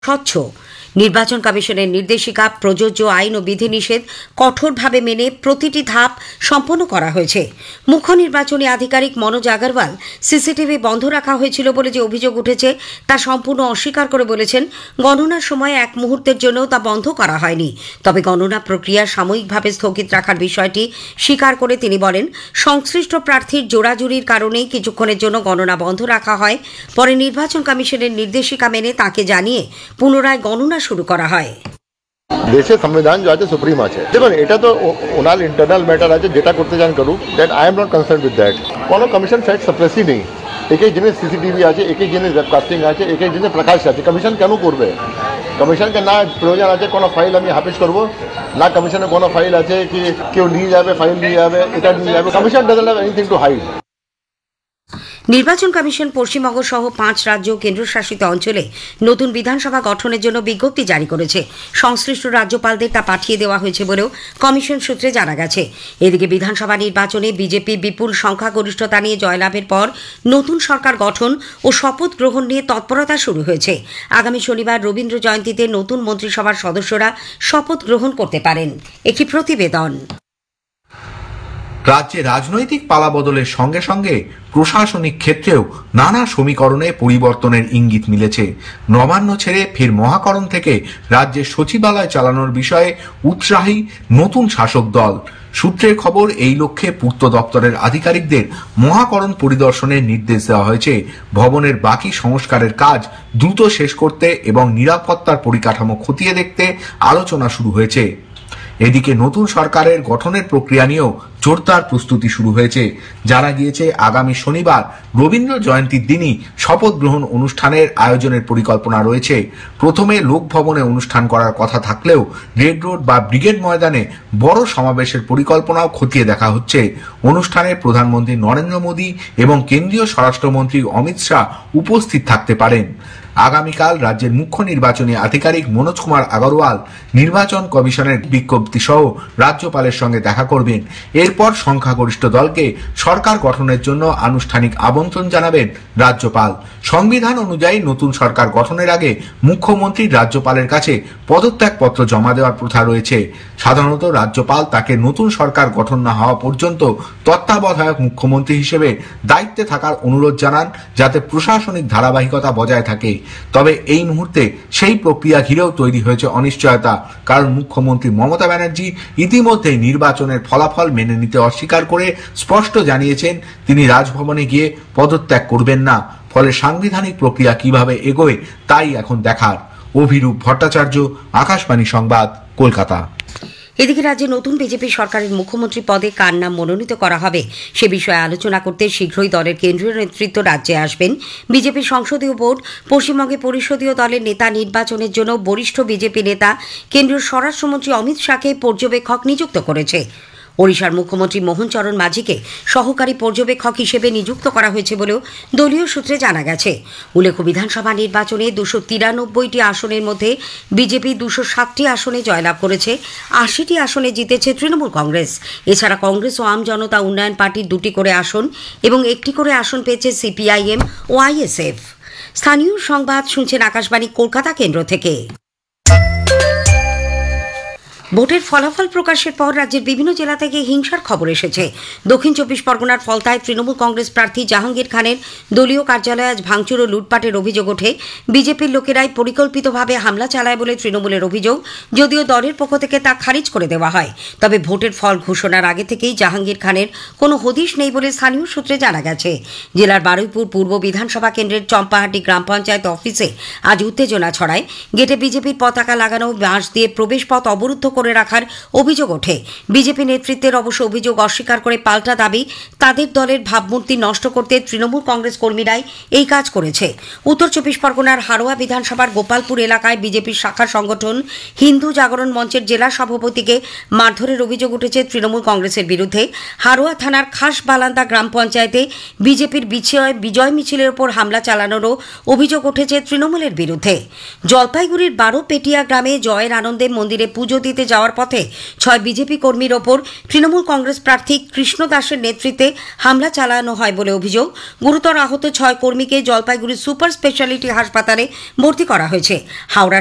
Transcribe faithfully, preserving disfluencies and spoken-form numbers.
স্বচ্ছ। নির্বাচন কমিশনের নির্দেশিকা, প্রযোজ্য আইন ও বিধিনিষেধ কঠোরভাবে মেনে প্রতিটি ধাপ সম্পন্ন করা হয়েছে। মুখ্য নির্বাচনী আধিকারিক মনোজ আগরওয়াল সিসিটিভি বন্ধ রাখা হয়েছিল বলে যে অভিযোগ উঠেছে তা সম্পূর্ণ অস্বীকার করে বলেছেন, গণনার সময় এক মুহূর্তের জন্যও তা বন্ধ করা হয়নি। তবে গণনা প্রক্রিয়া সাময়িকভাবে স্থগিত রাখার বিষয়টি স্বীকার করে তিনি বলেন, সংশ্লিষ্ট প্রার্থীর জোড়াজুড়ির কারণেই কিছুক্ষণের জন্য গণনা বন্ধ রাখা হয়। পরে নির্বাচন কমিশনের নির্দেশিকা মেনে তাকে জানিয়ে পুনরায় গণনা শুরু করা হয়। দেশের সংবিধান जो আছে সুপ্রিম আছে, দেখুন এটা তো ওনার ইন্টারনাল ম্যাটার আছে, যেটা করতে চান করুক, that I am not concern with that. কোনো কমিশন ফ্যাক্ট সাপ্রেসই নেই। এক এক জিনিস সিসিটিভি আছে, এক এক জিনিস ওয়েবকাস্টিং আছে, এক এক জিনিস প্রকাশ আছে। কমিশন কেন করবে? কমিশনকে না প্রয়োজন আছে কোনো ফাইল আমি হাফিজ করব, না কমিশনে কোনো ফাইল আছে কি কেউ নিয়ে যাবে, ফাইল নিয়ে যাবে, এটা নিয়ে যাবে। Commission doesn't have anything to hide. নির্বাচন কমিশন পশ্চিমবঙ্গ সহ পাঁচ রাজ্য কেন্দ্রশাসিত অঞ্চলে নতুন বিধানসভা গঠনের জন্য বিজ্ঞপ্তি জারি করেছে। সংশ্লিষ্ট রাজ্যপালদের তা পাঠিয়ে দেওয়া হয়েছে বলেও কমিশন সূত্রে জানা গেছে। এদিকে বিধানসভা নির্বাচনে বিজেপি বিপুল সংখ্যাগরিষ্ঠতা নিয়ে জয়লাভের পর নতুন সরকার গঠন ও শপথ গ্রহণ নিয়ে তৎপরতা শুরু হয়েছে। আগামী শনিবার রবীন্দ্র জয়ন্তীতে নতুন মন্ত্রিসভার সদস্যরা শপথ গ্রহণ করতে পারেন। একটি প্রতিবেদন। রাজ্যে রাজনৈতিক পালাবদলের সঙ্গে সঙ্গে প্রশাসনিক ক্ষেত্রেও নানা সমীকরণে পরিবর্তনের ইঙ্গিত মিলেছে। নবান্ন ছেড়ে ফের মহাকরণ থেকে রাজ্যের সচিবালয় চালানোর বিষয়ে উৎসাহী নতুন শাসক দল। সূত্রের খবর, এই লক্ষ্যে পূর্ত দপ্তরের আধিকারিকদের মহাকরণ পরিদর্শনের নির্দেশ দেওয়া হয়েছে। ভবনের বাকি সংস্কারের কাজ দ্রুত শেষ করতে এবং নিরাপত্তার পরিকাঠামো খতিয়ে দেখতে আলোচনা শুরু হয়েছে। এদিকে নতুন সরকারের গঠনের প্রক্রিয়া নিয়েও জোরদার প্রস্তুতি শুরু হয়েছে। জানা গিয়েছে, আগামী শনিবার রবীন্দ্র জয়ন্তীর দিনই শপথ গ্রহণ অনুষ্ঠানের আয়োজনের পরিকল্পনা রয়েছে। প্রথমে লোকভবনে অনুষ্ঠান করার কথা থাকলেও রেড রোড বা ব্রিগেড ময়দানে বড় সমাবেশের পরিকল্পনাও খতিয়ে দেখা হচ্ছে। অনুষ্ঠানে প্রধানমন্ত্রী নরেন্দ্র মোদী এবং কেন্দ্রীয় স্বরাষ্ট্রমন্ত্রী অমিত শাহ উপস্থিত থাকতে পারেন। আগামীকাল রাজ্যের মুখ্য নির্বাচনী আধিকারিক মনোজ কুমার আগরওয়াল নির্বাচন কমিশনের বিজ্ঞপ্তি সহ রাজ্যপালের সঙ্গে দেখা করবেন। এরপর সংখ্যাগরিষ্ঠ দলকে সরকার গঠনের জন্য আনুষ্ঠানিক আমন্ত্রণ জানাবেন রাজ্যপাল। সংবিধান অনুযায়ী নতুন সরকার গঠনের আগে মুখ্যমন্ত্রী রাজ্যপালের কাছে পদত্যাগপত্র জমা দেওয়ার প্রথা রয়েছে। সাধারণত রাজ্যপাল তাকে নতুন সরকার গঠন না হওয়া পর্যন্ত তত্ত্বাবধায়ক মুখ্যমন্ত্রী হিসেবে দায়িত্বে থাকার অনুরোধ জানান, যাতে প্রশাসনিক ধারাবাহিকতা বজায় থাকে। তবে এই মুহূর্তে সেই প্রক্রিয়া ঘিরেও তৈরি হয়েছে অনিশ্চয়তা, কারণ মুখ্যমন্ত্রী মমতা ব্যানার্জি ইতিমধ্যেই নির্বাচনের ফলাফল মেনে নিতে অস্বীকার করে স্পষ্ট জানিয়েছেন তিনি রাজভবনে গিয়ে পদত্যাগ করবেন না। ফলে সাংবিধানিক প্রক্রিয়া কিভাবে এগোয় তাই এখন দেখার। অভিরূপ ভট্টাচার্য, আকাশবাণী সংবাদ, কলকাতা। এদিকে রাজ্যে নতুন বিজেপি সরকারের মুখ্যমন্ত্রী পদে কার নাম মনোনীত করা হবে সে বিষয়ে আলোচনা করতে শীঘ্রই দলের কেন্দ্রীয় নেতৃত্ব রাজ্যে আসবেন। বিজেপি সংসদীয় বোর্ড পশ্চিমবঙ্গে পরিষদীয় দলের নেতা নির্বাচনের জন্য বরিষ্ঠ বিজেপি নেতা কেন্দ্রীয় স্বরাষ্ট্রমন্ত্রী অমিত শাহকে পর্যবেক্ষক নিযুক্ত করেছে। ওড়িশার মুখ্যমন্ত্রী মোহন চরণ মাঝিকে সহকারী পর্যবেক্ষক হিসেবে নিযুক্ত করা হয়েছে বলেও দলীয় সূত্রে জানা গেছে। উল্লেখ্য, বিধানসভা নির্বাচনে দুশো তিরানব্বইটি আসনের মধ্যে বিজেপি দুশো সাতটি আসনে জয়লাভ করেছে, আশিটি আসনে জিতেছে তৃণমূল কংগ্রেস। এছাড়া কংগ্রেস ও আম জনতা উন্নয়ন পার্টির দুটি করে আসন এবং একটি করে আসন পেয়েছে সিপিআইএম ও আইএসএফ। স্থানীয় সংবাদ শুনছেন আকাশবাণী কলকাতা কেন্দ্র থেকে। ভোটের ফলাফল প্রকাশের পর রাজ্যের বিভিন্ন জেলা থেকে হিংসার খবর এসেছে। দক্ষিণ চব্বিশ পরগনার ফলতায় তৃণমূল কংগ্রেস প্রার্থী জাহাঙ্গীর খানের দলীয় কার্যালয়ে আজ ভাঙচুর ও লুটপাটের অভিযোগ ওঠে। বিজেপির লোকেরাই পরিকল্পিতভাবে হামলা চালায় বলে তৃণমূলের অভিযোগ, যদিও দলের পক্ষ থেকে তা খারিজ করে দেওয়া হয়। তবে ভোটের ফল ঘোষণার আগে থেকেই জাহাঙ্গীর খানের কোনো হদিশ নেই বলে স্থানীয় সূত্রে জানা গেছে। জেলার বারুইপুর পূর্ব বিধানসভা কেন্দ্রের চম্পাহাটি গ্রাম পঞ্চায়েত অফিসে আজ উত্তেজনা ছড়ায়। গেটে বিজেপির পতাকা লাগানো বাঁশ দিয়ে প্রবেশ পথ অবরুদ্ধ করে রাখার অভিযোগ ওঠে। বিজেপি নেতৃত্বের অবশ্য অভিযোগ অস্বীকার করে পাল্টা দাবি, তাদের দলের ভাবমূর্তি নষ্ট করতে তৃণমূল কংগ্রেস কর্মীরাই এই কাজ করেছে। উত্তর চব্বিশ পরগনার হারোয়া বিধানসভার গোপালপুর এলাকায় বিজেপির শাখা সংগঠন হিন্দু জাগরণ মঞ্চের জেলা সভাপতিকে মারধরের অভিযোগ উঠেছে তৃণমূল কংগ্রেসের বিরুদ্ধে। হারোয়া থানার খাস বালান্দা গ্রাম পঞ্চায়েতে বিজেপির বিজয় মিছিলের ওপর হামলা চালানোরও অভিযোগ উঠেছে তৃণমূলের বিরুদ্ধে। জলপাইগুড়ির বারো পেটিয়া গ্রামে জয়ের আনন্দে মন্দিরে পুজো দিতে যাওয়ার পথে ছয় বিজেপি কর্মীর ওপর তৃণমূল কংগ্রেস প্রার্থী কৃষ্ণ দাসের নেতৃত্বে হামলা চালানো হয় বলে অভিযোগ। গুরুতর আহত ছয় কর্মীকে জলপাইগুড়ি সুপার স্পেশালিটি হাসপাতালে ভর্তি করা হয়েছে। হাওড়া